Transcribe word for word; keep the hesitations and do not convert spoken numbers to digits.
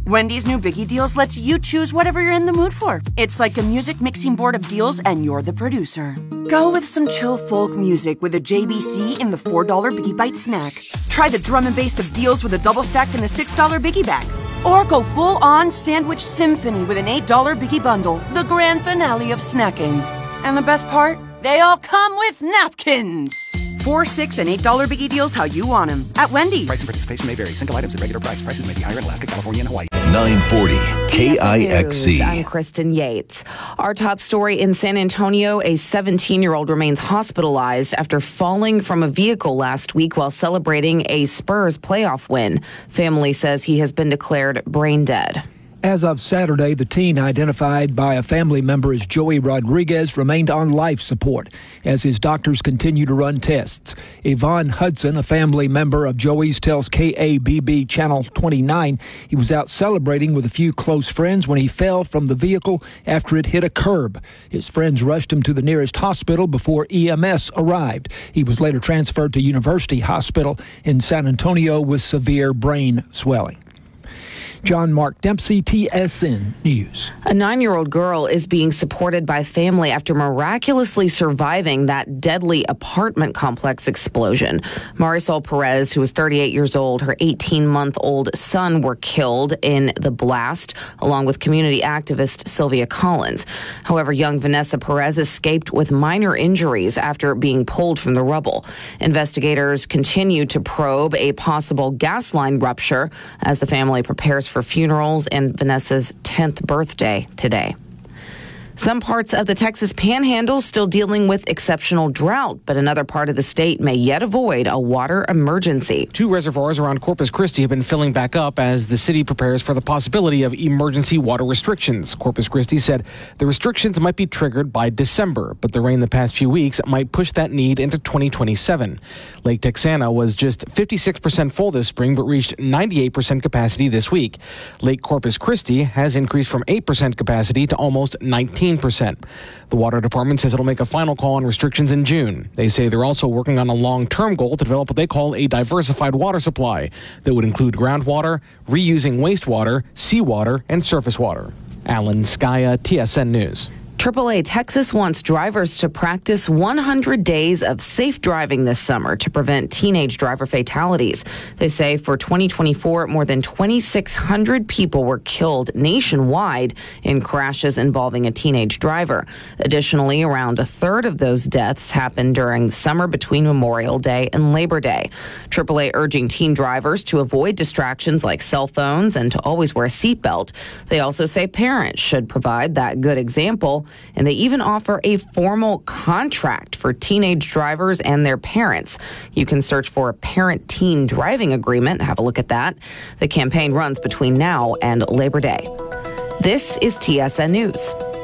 Wendy's new Biggie Deals lets you choose whatever you're in the mood for. It's like a music mixing board of deals, and you're the producer. Go with some chill folk music with a J B C in the four dollar Biggie Bite snack. Try the drum and bass of deals with a double stack in the six dollar Biggie Bag. Or go full-on sandwich symphony with an eight dollar Biggie Bundle, the grand finale of snacking. And the best part? They all come with napkins. Four, six, and eight dollar Biggie Deals how you want them at Wendy's. Price and participation may vary. Single items at regular price. Prices may be higher in Alaska, California, and Hawaii. nine forty K I X C. I'm Kristen Yates. Our top story in San Antonio, a seventeen-year-old remains hospitalized after falling from a vehicle last week while celebrating a Spurs playoff win. Family says he has been declared brain dead. As of Saturday, the teen, identified by a family member as Joey Rodriguez, remained on life support as his doctors continue to run tests. Yvonne Hudson, a family member of Joey's, tells K A B B Channel twenty-nine he was out celebrating with a few close friends when he fell from the vehicle after it hit a curb. His friends rushed him to the nearest hospital before E M S arrived. He was later transferred to University Hospital in San Antonio with severe brain swelling. John Mark Dempsey, T S N News. A nine-year-old girl is being supported by family after miraculously surviving that deadly apartment complex explosion. Marisol Perez, who was thirty-eight years old, her eighteen-month-old son were killed in the blast, along with community activist Sylvia Collins. However, young Vanessa Perez escaped with minor injuries after being pulled from the rubble. Investigators continue to probe a possible gas line rupture as the family prepares for for funerals and Vanessa's tenth birthday today. Some parts of the Texas Panhandle still dealing with exceptional drought, but another part of the state may yet avoid a water emergency. Two reservoirs around Corpus Christi have been filling back up as the city prepares for the possibility of emergency water restrictions. Corpus Christi said the restrictions might be triggered by December, but the rain the past few weeks might push that need into twenty twenty-seven. Lake Texana was just fifty-six percent full this spring, but reached ninety-eight percent capacity this week. Lake Corpus Christi has increased from eight percent capacity to almost nineteen percent. The Water Department says it'll make a final call on restrictions in June. They say they're also working on a long-term goal to develop what they call a diversified water supply that would include groundwater, reusing wastewater, seawater, and surface water. Alan Skaya, T S N News. triple A Texas wants drivers to practice one hundred days of safe driving this summer to prevent teenage driver fatalities. They say for twenty twenty-four, more than twenty-six hundred people were killed nationwide in crashes involving a teenage driver. Additionally, around a third of those deaths happened during the summer between Memorial Day and Labor Day. triple A urging teen drivers to avoid distractions like cell phones and to always wear a seatbelt. They also say parents should provide that good example, and they even offer a formal contract for teenage drivers and their parents. You can search for a parent-teen driving agreement. Have a look at that. The campaign runs between now and Labor Day. This is T S N News.